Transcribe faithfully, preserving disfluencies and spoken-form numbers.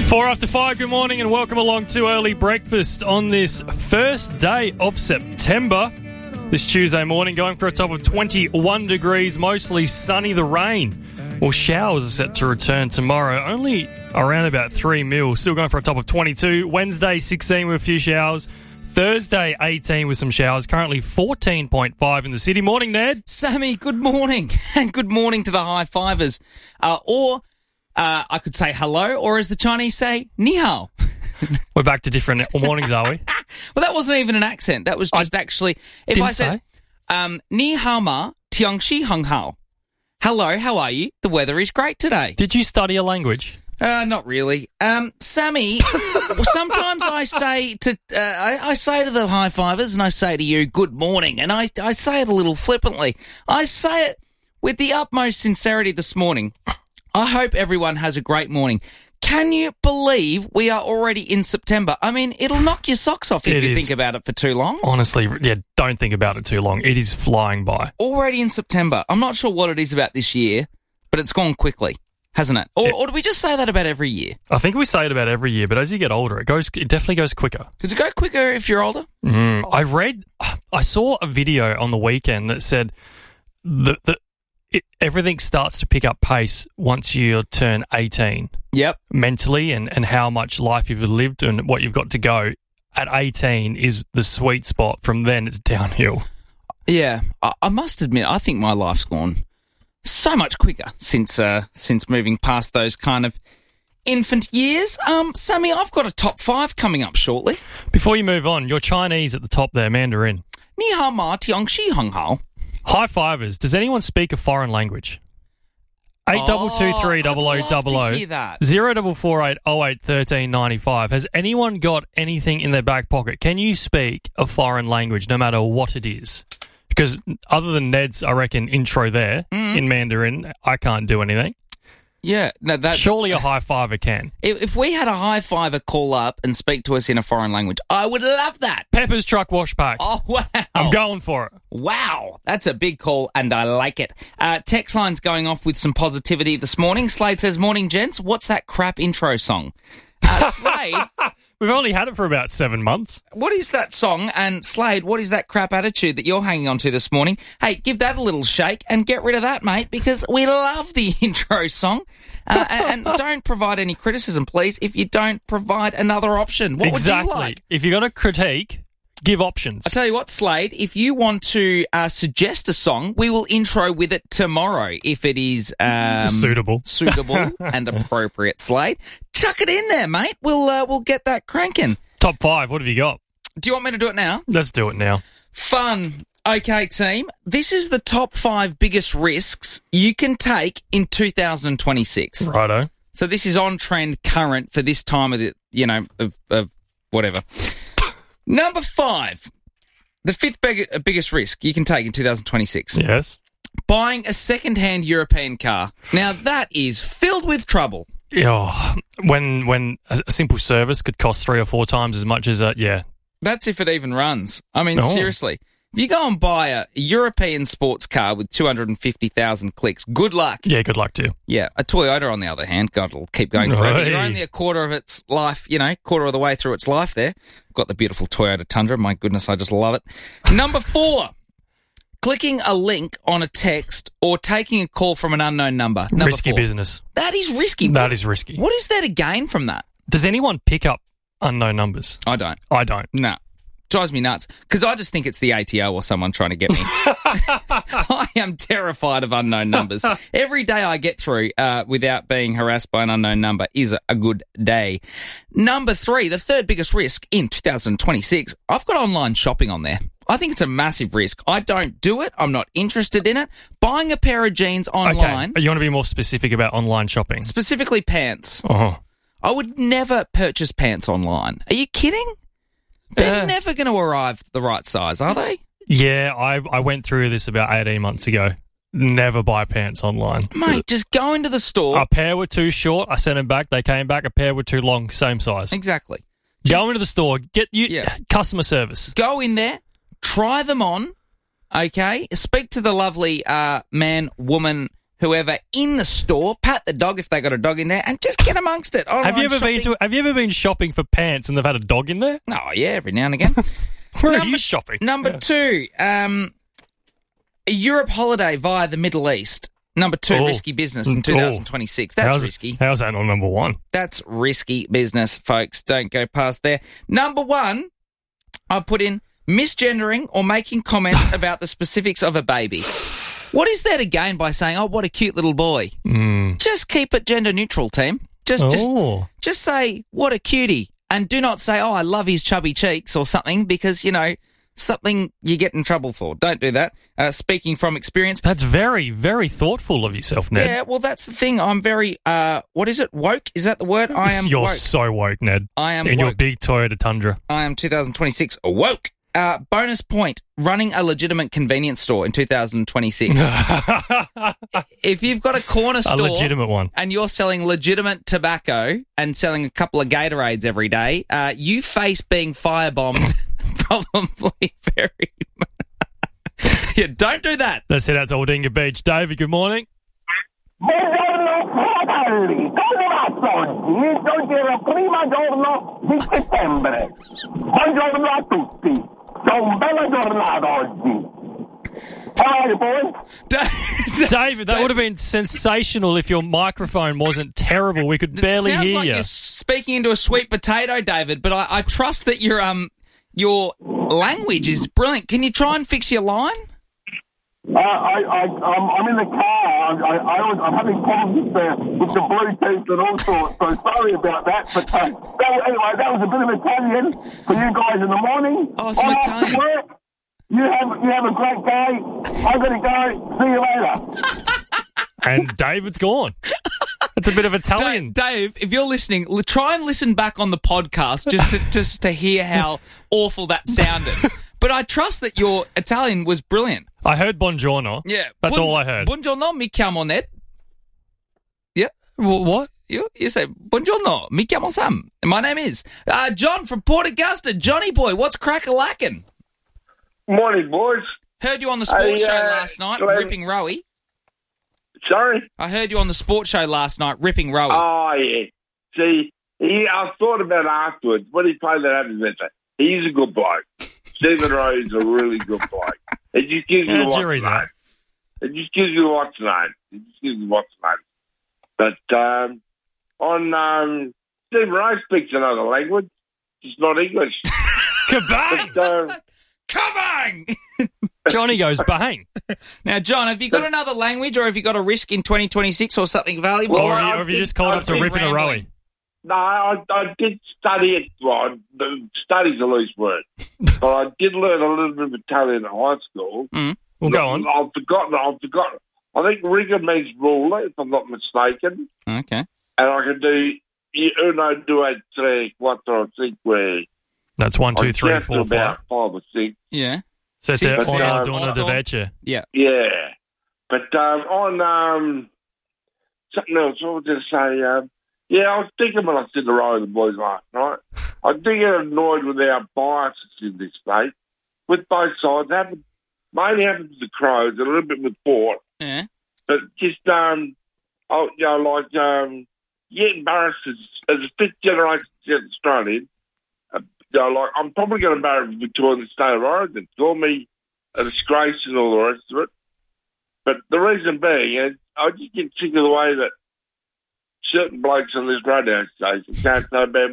Four after five, good morning and welcome along to Early Breakfast on this first day of September. This Tuesday morning going for a top of twenty-one degrees, mostly sunny. The rain, well, showers are set to return tomorrow, only around about three mil. Still going for a top of twenty-two. Wednesday, sixteen with a few showers. Thursday, eighteen with some showers. Currently fourteen point five in the city. Morning, Ned. Sammy, good morning. And good morning to the high fivers. Uh, or uh, I could say hello, or as the Chinese say, ni hao. We're back to different mornings, are we? Well, that wasn't even an accent. That was just I actually... If didn't I said, say. um, ni hao ma, tiang shi hung hao. Hello, how are you? The weather is great today. Did you study a language? Uh, not really. Um, Sammy, sometimes I say to uh, I, I say to the high fivers and I say to you, good morning, and I, I say it a little flippantly. I say it with the utmost sincerity this morning. I hope everyone has a great morning. Can you believe we are already in September? I mean, it'll knock your socks off if It you is. think about it for too long. Honestly, yeah, don't think about it too long. It is flying by. Already in September. I'm not sure what it is about this year, but it's gone quickly. Hasn't it? Or, Yeah. or do we just say that about every year? I think we say it about every year, but as you get older, it goes. It definitely goes quicker. Does it go quicker if you're older? Mm. I read, I saw a video on the weekend that said that the, it, everything starts to pick up pace once you turn eighteen. Yep. Mentally and, and how much life you've lived and what you've got to go. At eighteen is the sweet spot. From then, it's downhill. Yeah, I, I must admit, I think my life's gone so much quicker since uh, since moving past those kind of infant years. Um, Sammy, I've got a top five coming up shortly. Before you move on, your Chinese at the top there, Mandarin. Ni hao ma tiang shi hung hao. High fivers. Does anyone speak a foreign language? Eight double two three double o double o zero double four eight oh eight thirteen ninety five. Has anyone got anything in their back pocket? Can you speak a foreign language, no matter what it is? Because other than Ned's, I reckon, intro there Mm. in Mandarin, I can't do anything. Yeah, no, that. Surely a high fiver can. If, if we had a high fiver call up and speak to us in a foreign language, I would love that. Pepper's truck wash pack. Oh wow! I'm going for it. Wow, that's a big call, and I like it. Uh, text line's going off with some positivity this morning. Slade says, "Morning, gents. What's that crap intro song?" Uh, Slade, We've only had it for about seven months. what is that song? And Slade, what is that crap attitude that you're hanging on to this morning? Hey, give that a little shake and get rid of that, mate, because we love the intro song. Uh, and, and don't provide any criticism, please, if you don't provide another option. What exactly. would you like? If you're going to critique, give options. I tell you what, Slade, if you want to uh, suggest a song, we will intro with it tomorrow if it is um, Suitable. suitable and appropriate. Slade, chuck it in there, mate. We'll uh, we'll get that cranking. Top five. What have you got? Do you want me to do it now? Let's do it now. Fun. Okay, team. This is the top five biggest risks you can take in two thousand twenty-six. Righto. So this is on trend, current for this time of the, you know, of, of whatever. Number five, the fifth big, biggest risk you can take in two thousand twenty-six. Yes. Buying a second-hand European car. Now, that is filled with trouble. Oh, when when a simple service could cost three or four times as much as a yeah. That's if it even runs. I mean, Oh. seriously. If you go and buy a European sports car with two hundred fifty thousand clicks, good luck. Yeah, good luck to you. Yeah, a Toyota, on the other hand, God, it'll keep going forever. Hey. You're only a quarter of its life, you know, quarter of the way through its life there. Got the beautiful Toyota Tundra. My goodness, I just love it. Number four, clicking a link on a text or taking a call from an unknown number. Number Risky four. business. That is risky. That What- is risky. What is there to gain from that? Does anyone pick up unknown numbers? I don't. I don't. No. Drives me nuts because I just think it's the A T O or someone trying to get me. I am terrified of unknown numbers. Every day I get through uh, without being harassed by an unknown number is a, a good day. Number three, the third biggest risk in two thousand twenty-six, I've got online shopping on there. I think it's a massive risk. I don't do it. I'm not interested in it. Buying a pair of jeans online, Okay. You want to be more specific about online shopping? specifically pants. Oh. I would never purchase pants online. Are you kidding? They're Uh. never going to arrive the right size, are they? Yeah, I I went through this about eighteen months ago. Never buy pants online. Mate, just go into the store. A pair were too short. I sent them back. They came back. A pair were too long. Same size. Exactly. Go into the store. Get you Yeah. customer service. Go in there, try them on, okay? Speak to the lovely uh, man, woman, whoever in the store, pat the dog if they got a dog in there, and just get amongst it. Have you ever shopping. been to? Have you ever been shopping for pants and they've had a dog in there? Oh, yeah, every now and again. Where number, are you shopping? Number Yeah. two, um, a Europe holiday via the Middle East. Number two, Oh. risky business in Oh. twenty twenty-six. That's how's, risky. How's that not number one? That's risky business, folks. Don't go past there. Number one, I've put in misgendering or making comments about the specifics of a baby. What is there to gain by saying, oh, what a cute little boy? Mm. Just keep it gender neutral, team. Just, Oh. just, just say, what a cutie. And do not say, oh, I love his chubby cheeks or something because, you know, something you get in trouble for. Don't do that. Uh, speaking from experience. That's very, very thoughtful of yourself, Ned. Yeah, well, that's the thing. I'm very, uh, what is it? Woke? Is that the word? I am You're woke. so woke, Ned. I am in your woke. big Toyota Tundra. I am twenty twenty-six woke. Uh, bonus point, running a legitimate convenience store in two thousand twenty-six. If you've got a corner A store legitimate one. and you're selling legitimate tobacco and selling a couple of Gatorades every day, uh, you face being firebombed probably very much. Yeah, don't do that. Let's head out to Aldinga Beach. David, good morning. Buongiorno fratelli, come va oggi? Giorgio prima giorno di settembre. Buongiorno a tutti. C'è una bella giornata oggi. How are you, boys? David, that would have been sensational if your microphone wasn't terrible. We could barely it sounds hear like you. you're speaking into a sweet potato, David, but I, I trust that your um your language is brilliant. Can you try and fix your line? Uh, I, I, um, I'm in the car. I, I, I was, I'm having problems with the, with the Bluetooth and all sorts, so sorry about that. But uh, that, anyway, that was a bit of Italian for you guys in the morning. Oh, some I'm off to Italian. work. You have, you have a great day. I'm going to go. See you later. And David's gone. It's a bit of Italian. Dave, Dave, if you're listening, l- try and listen back on the podcast just to, just to hear how awful that sounded. But I trust that your Italian was brilliant. I heard buongiorno. Yeah. That's Buon- all I heard. Buongiorno, mi chiamo Ned. Yeah. Wh- what? You, you say, buongiorno, mi chiamo Sam. And my name is uh, John from Port Augusta. Johnny boy, what's crack-a-lackin'? Morning, boys. Heard you on the sports Hey, show uh, last night, Glenn. ripping Rowie. Sorry? I heard you on the sports show last night, ripping Rowie. Oh, yeah. See, he, I thought about it afterwards. When he played that adventure, he's a good bloke. Stephen Rowe is a really good bloke. It just gives Yeah, you what's jury's name. out. It just gives you what's name. It just gives you what's name. But um, on um, Stephen Rowe speaks another language, just not English. Kabang! But, um, Kabang! Johnny goes bang. Now, John, have you got another language or have you got a risk in twenty twenty-six or something valuable? Or have Well, you, I or have you think- just called I up to think ripping a rambling. rowie? No, I, I did study it. Well, the study's a loose word. But I did learn a little bit of Italian at high school. Well, go on. I've forgotten. I've forgotten. I think riga means ruler, if I'm not mistaken. Okay. And I can do uno, due, tre, quattro, cinque. That's one, two, I three, guess four, about five. five or six. Yeah. So it's Six, a seven, uno, eight, due, nine, de vece. Yeah. Yeah. But um, on um, something else, I was going to say, um, yeah, I was thinking when I said the row of the boys last night, I do get annoyed with our biases in this state, with both sides. Happen, mainly happens with the Crows, a little bit with Port, Yeah. but just, um, oh, you know, like, um, get embarrassed as, as a fifth generation Australian. Uh, you know, like, I'm probably going to embarrass Victoria in the state of origin, call me a disgrace and all the rest of it. But the reason being is I just get sick of the way that certain blokes on this radio station can't say bad